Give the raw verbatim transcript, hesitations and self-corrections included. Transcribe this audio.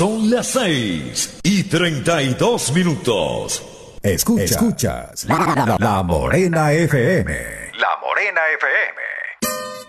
Son las seis y treinta y dos minutos. Escuchas, Escuchas la, la, la Morena F M. La Morena F M.